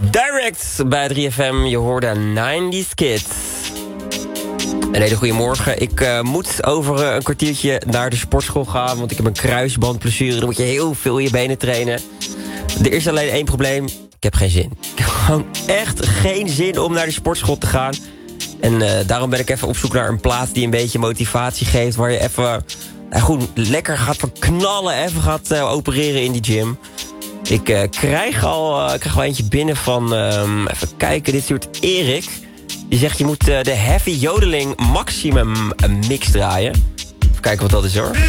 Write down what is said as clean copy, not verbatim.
Direct bij 3FM, je hoorde 90s Kids. Een hele goede morgen. Ik moet over een kwartiertje naar de sportschool gaan, want ik heb een kruisbandblessure. Dan moet je heel veel je benen trainen. Er is alleen één probleem. Ik heb geen zin. Ik heb gewoon echt geen zin om naar de sportschool te gaan. En daarom ben ik even op zoek naar een plaats die een beetje motivatie geeft, waar je even goed lekker gaat verknallen, even gaat opereren in die gym. Ik krijg al eentje binnen van, even kijken, dit stuurt Erik. Die zegt je moet de Heavy Yodeling Maximum mix draaien. Even kijken wat dat is hoor.